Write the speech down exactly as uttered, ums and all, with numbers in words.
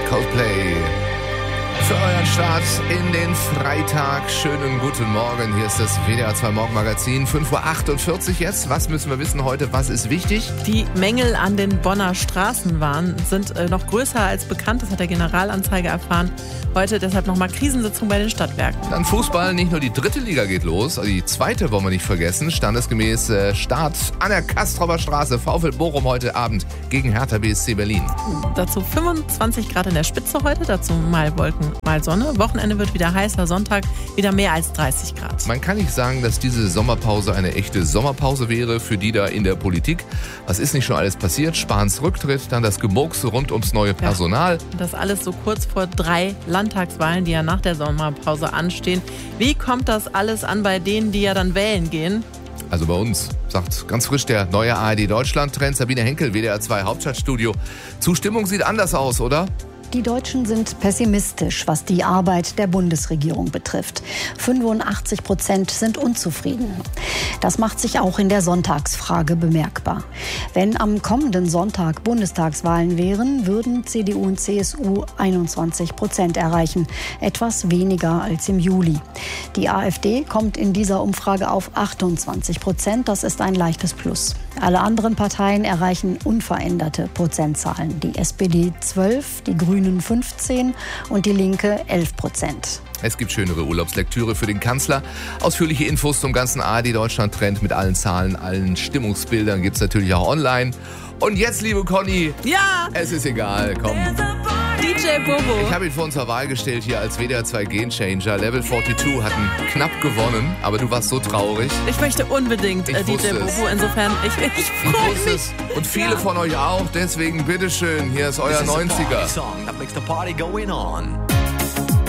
Coldplay. Für euren Start in den Freitag. Schönen guten Morgen. Hier ist das W D R zwei Morgenmagazin. fünf Uhr achtundvierzig jetzt. Was müssen wir wissen heute? Was ist wichtig? Die Mängel an den Bonner Straßenbahnen sind äh, noch größer als bekannt. Das hat der Generalanzeiger erfahren. Heute deshalb nochmal Krisensitzung bei den Stadtwerken. Dann Fußball. Nicht nur die dritte Liga geht los. Also die zweite wollen wir nicht vergessen. Standesgemäß äh, Start an der Castrower Straße. VfL Bochum heute Abend gegen Hertha B S C Berlin. Dazu fünfundzwanzig Grad in der Spitze heute. Dazu mal Wolken, mal Sonne. Wochenende wird wieder heißer. Sonntag wieder mehr als dreißig Grad. Man kann nicht sagen, dass diese Sommerpause eine echte Sommerpause wäre für die da in der Politik. Was ist nicht schon alles passiert? Spahns Rücktritt, dann das Gemurkse rund ums neue Personal. Ja, das alles so kurz vor drei Landtagswahlen, die ja nach der Sommerpause anstehen. Wie kommt das alles an bei denen, die ja dann wählen gehen? Also bei uns, sagt ganz frisch der neue A R D-Deutschland-Trend. Sabine Henkel, W D R zwei Hauptstadtstudio. Zustimmung sieht anders aus, oder? Die Deutschen sind pessimistisch, was die Arbeit der Bundesregierung betrifft. fünfundachtzig Prozent sind unzufrieden. Das macht sich auch in der Sonntagsfrage bemerkbar. Wenn am kommenden Sonntag Bundestagswahlen wären, würden C D U und C S U einundzwanzig Prozent erreichen. Etwas weniger als im Juli. Die AfD kommt in dieser Umfrage auf achtundzwanzig Prozent. Das ist ein leichtes Plus. Alle anderen Parteien erreichen unveränderte Prozentzahlen. Die S P D zwölf, die Grünen fünfzehn und die Linke elf Prozent. Es gibt schönere Urlaubslektüre für den Kanzler. Ausführliche Infos zum ganzen A R D-Deutschland-Trend mit allen Zahlen, allen Stimmungsbildern gibt es natürlich auch online. Und jetzt, liebe Conny, ja, es ist egal, komm. D J Bobo. Ich habe ihn vor uns zur Wahl gestellt hier als W D R zwei Gamechanger. Level zweiundvierzig hatten knapp gewonnen, aber du warst so traurig. Ich möchte unbedingt äh, D J Bobo, insofern ich, ich freue mich. Es. Und viele ja. von euch auch, deswegen bitteschön, hier ist euer neunziger. Song that makes the party going on.